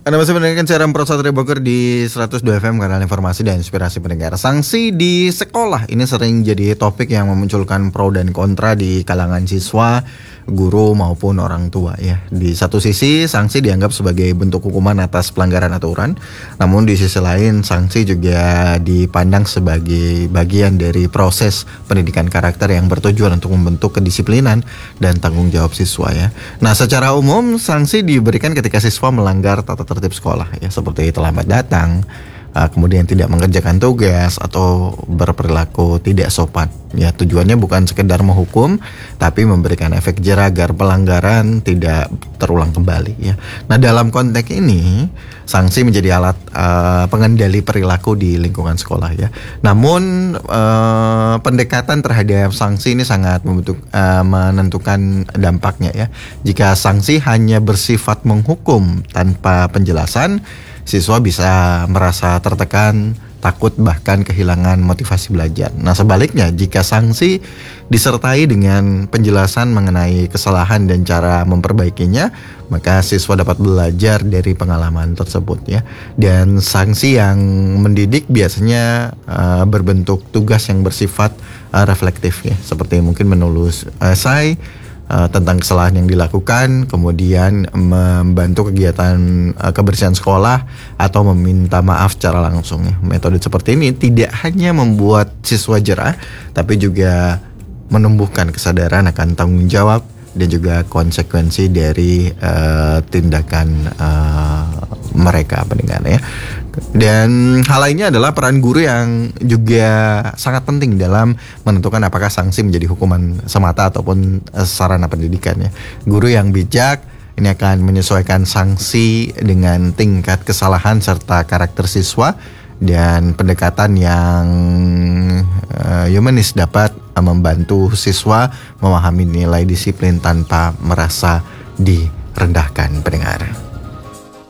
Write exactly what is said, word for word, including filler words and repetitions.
Anda masih mendengarkan siaran Pro Satria Bogor di seratus dua F M, kanal informasi dan inspirasi pendengar. Sanksi di sekolah ini sering jadi topik yang memunculkan pro dan kontra di kalangan siswa, guru maupun orang tua ya. Di satu sisi sanksi dianggap sebagai bentuk hukuman atas pelanggaran aturan, namun di sisi lain sanksi juga dipandang sebagai bagian dari proses pendidikan karakter yang bertujuan untuk membentuk kedisiplinan dan tanggung jawab siswa ya. Nah, secara umum sanksi diberikan ketika siswa melanggar tata tertib sekolah ya, seperti terlambat datang, uh, kemudian tidak mengerjakan tugas atau berperilaku tidak sopan. Ya, tujuannya bukan sekedar menghukum, tapi memberikan efek jera agar pelanggaran tidak terulang kembali ya. Nah, dalam konteks ini sanksi menjadi alat uh, pengendali perilaku di lingkungan sekolah ya. Namun uh, pendekatan terhadap sanksi ini sangat membentuk, uh, menentukan dampaknya ya. Jika sanksi hanya bersifat menghukum tanpa penjelasan, siswa bisa merasa tertekan, takut, bahkan kehilangan motivasi belajar. Nah, sebaliknya jika sanksi disertai dengan penjelasan mengenai kesalahan dan cara memperbaikinya, maka siswa dapat belajar dari pengalaman tersebut ya. Dan sanksi yang mendidik biasanya uh, berbentuk tugas yang bersifat uh, reflektif ya, seperti mungkin menulis esai Uh, tentang kesalahan yang dilakukan, kemudian membantu kegiatan uh, kebersihan sekolah atau meminta maaf secara langsung ya. Metode seperti ini tidak hanya membuat siswa jerah, tapi juga menumbuhkan kesadaran akan tanggung jawab dan juga konsekuensi dari uh, tindakan uh, mereka pendengar ya. Dan hal lainnya adalah peran guru yang juga sangat penting dalam menentukan apakah sanksi menjadi hukuman semata ataupun uh, sarana pendidikan ya. Guru yang bijak ini akan menyesuaikan sanksi dengan tingkat kesalahan serta karakter siswa, dan pendekatan yang uh, humanis dapat uh, membantu siswa memahami nilai disiplin tanpa merasa direndahkan pendengar.